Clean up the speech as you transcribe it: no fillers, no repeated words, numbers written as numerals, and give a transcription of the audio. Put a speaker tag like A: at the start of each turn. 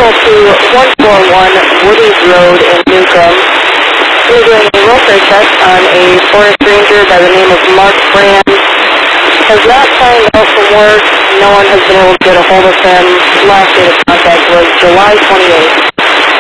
A: vehicle to 141 Woodies Road in Newcomb. We're doing a welfare check on a forest ranger by the name of Mark Brand. Has not signed out from work. No one has been able to get a hold of him. Last date of contact was July 28th.